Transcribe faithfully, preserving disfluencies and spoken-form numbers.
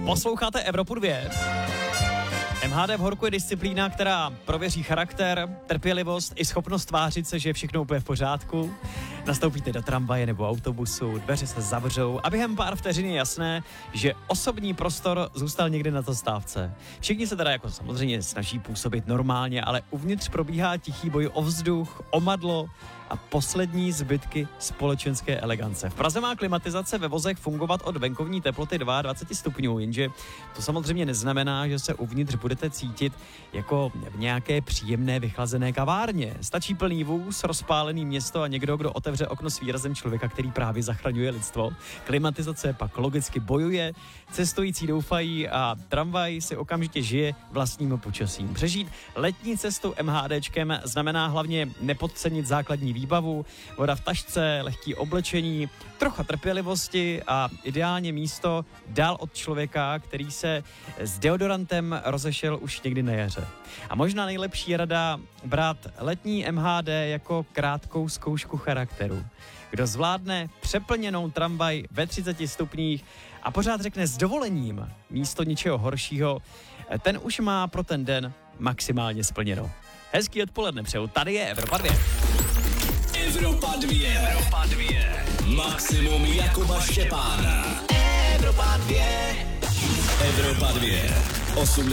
Posloucháte Evropu dvě. M H D v horku je disciplína, která prověří charakter, trpělivost i schopnost tvářit se, že je všechno úplně v pořádku. Nastoupíte do tramvaje nebo autobusu, dveře se zavřou a během pár vteřin je jasné, že osobní prostor zůstal někde na zastávce. Všichni se teda jako samozřejmě snaží působit normálně, ale uvnitř probíhá tichý boj o vzduch, o madlo a poslední zbytky společenské elegance. V Praze má klimatizace ve vozech fungovat od venkovní teploty dvacet dva stupňů, jenže to samozřejmě neznamená, že se uvnitř budete cítit jako v nějaké příjemné vychlazené kavárně. Stačí plný vůz, rozpálený město a někdo, kdo otevře okno s výrazem člověka, který právě zachraňuje lidstvo. Klimatizace pak logicky bojuje, cestující doufají a tramvaj si okamžitě žije vlastním počasím. Přežít letní cestu MHDčkem znamená hlavně nepodcenit základní výbavu, voda v tašce, lehký oblečení, trocha trpělivosti a ideálně místo dál od člověka, který se s deodorantem rozešel už někdy na jaře. A možná nejlepší rada brát letní M H D jako krátkou zkoušku charakteru. Kdo zvládne přeplněnou tramvaj ve třiceti stupních a pořád řekne s dovolením místo ničeho horšího, ten už má pro ten den maximálně splněno. Hezký odpoledne přeju, tady je Evropa dvě. Evropa dvě. Evropa dvě. Maximum Jakuba Štěpána. Evropa dvě. Evropa dvě. osm